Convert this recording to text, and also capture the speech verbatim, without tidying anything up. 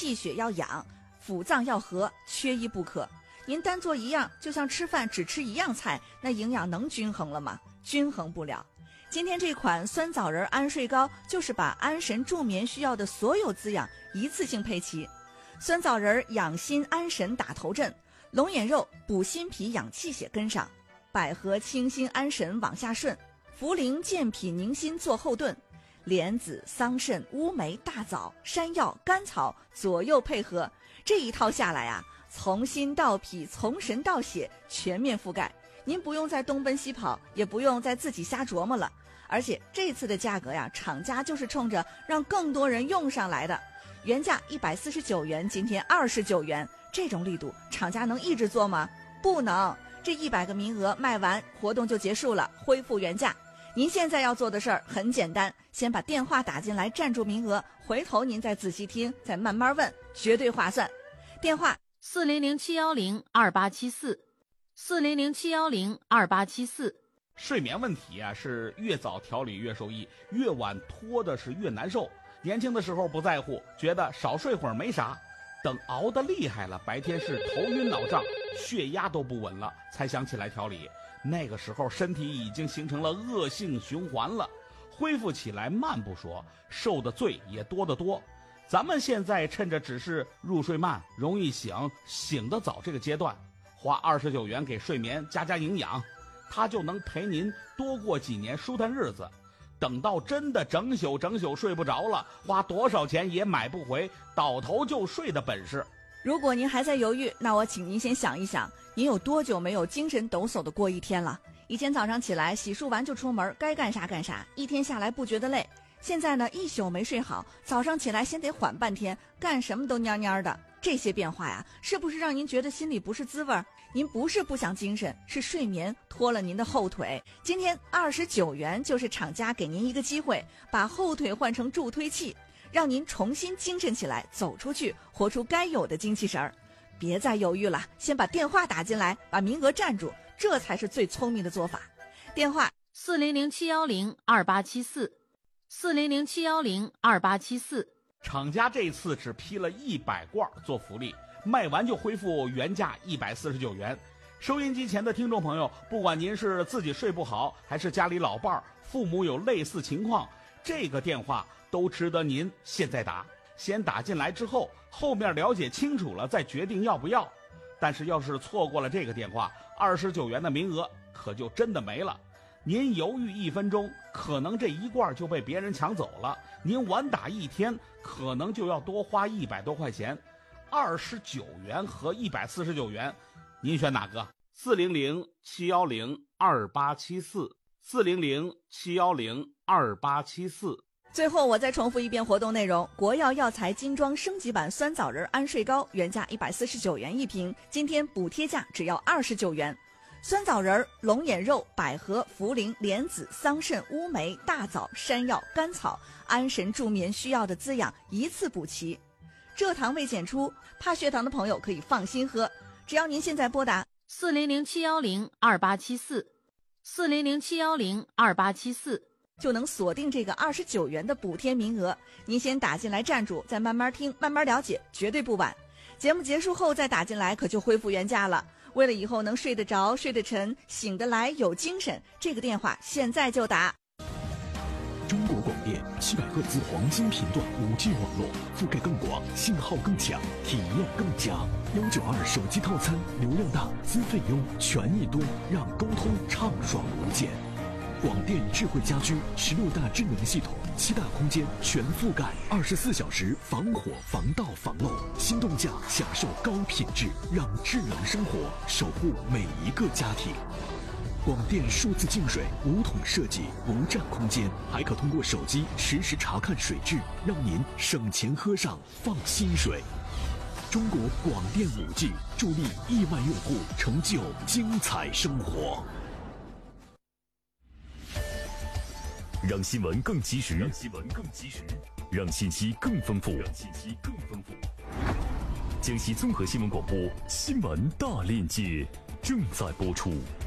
气血要养，腑脏要和，缺一不可。您单做一样，就像吃饭只吃一样菜，那营养能均衡了吗？均衡不了。今天这款酸枣仁安睡膏就是把安神助眠需要的所有滋养一次性配齐。酸枣仁养心安神打头阵，龙眼肉补心脾养气血跟上，百合清心安神往下顺，茯苓健脾宁心做后盾，莲子桑葚乌梅大枣山药甘草左右配合，这一套下来啊，从心到脾从神到血全面覆盖，您不用再东奔西跑，也不用再自己瞎琢磨了。而且这次的价格呀，厂家就是冲着让更多人用上来的，原价一百四十九元，今天二十九元，这种力度厂家能一直做吗？不能，这一百个名额卖完，活动就结束了，恢复原价。您现在要做的事儿很简单，先把电话打进来占住名额，回头您再仔细听，再慢慢问，绝对划算。电话四零零七幺零二八七四，四零零七幺零二八七四。 睡眠问题啊，是越早调理越受益，越晚拖的是越难受。年轻的时候不在乎，觉得少睡会儿没啥，等熬得厉害了，白天是头晕脑胀，血压都不稳了，才想起来调理。那个时候身体已经形成了恶性循环了，恢复起来慢不说，受的罪也多得多。咱们现在趁着只是入睡慢、容易醒、醒得早这个阶段，花二十九元给睡眠加加营养，它就能陪您多过几年舒坦日子。等到真的整宿整宿睡不着了，花多少钱也买不回倒头就睡的本事。 如果您还在犹豫，那我请您先想一想，您有多久没有精神抖擞的过一天了？以前早上起来洗漱完就出门，该干啥干啥，一天下来不觉得累。现在呢，一宿没睡好，早上起来先得缓半天，干什么都蔫蔫的。这些变化呀，是不是让您觉得心里不是滋味？您不是不想精神，是睡眠拖了您的后腿。今天二十九元就是厂家给您一个机会，把后腿换成助推器，让您重新精神起来，走出去，活出该有的精气神儿。别再犹豫了，先把电话打进来，把名额占住，这才是最聪明的做法。电话四零零七幺零二八七四，四零零七幺零二八七四。 厂家这次只批了一百罐做福利，卖完就恢复原价一百四十九元。收音机前的听众朋友，不管您是自己睡不好，还是家里老伴儿、父母有类似情况，这个电话都值得您现在打。先打进来之后，后面了解清楚了再决定要不要。但是要是错过了这个电话，二十九元的名额可就真的没了。您犹豫一分钟，可能这一罐就被别人抢走了；您晚打一天，可能就要多花一百多块钱。二十九元和一百四十九元，您选哪个？四零零七幺零二八七四，四零零七幺零二八七四。 最后我再重复一遍活动内容：国药药材精装升级版酸枣仁安睡膏，原价一百四十九元一瓶，今天补贴价只要二十九元。酸枣仁、龙眼肉、百合、茯苓、莲子、桑葚、乌梅、大枣、山药、甘草，安神助眠需要的滋养一次补齐。蔗糖未检出，怕血糖的朋友可以放心喝。只要您现在拨打四零零七幺零二八七四，四零零七幺零二八七四， 就能锁定这个二十九元的补贴名额。您先打进来站住，再慢慢听，慢慢了解，绝对不晚。节目结束后再打进来，可就恢复原价了。为了以后能睡得着、睡得沉、醒得来、有精神，这个电话现在就打。 中国广电七百赫兹黄金频段五 G 网络，覆盖更广，信号更强，体验更佳。幺九二手机套餐，流量大，资费优，权益多，让沟通畅爽无间。广电智慧家居十六大智能系统，七大空间全覆盖，二十四小时防火防盗防漏，心动价享受高品质，让智能生活守护每一个家庭。广电数字净水无桶设计，无占空间，还可通过手机实时查看水质，让您省钱喝上放心水。中国广电 五 G 助力亿万用户成就精彩生活。 让新闻更及时，让新闻更及时，让信息更丰富，让信息更丰富。江西综合新闻广播新闻大链接正在播出。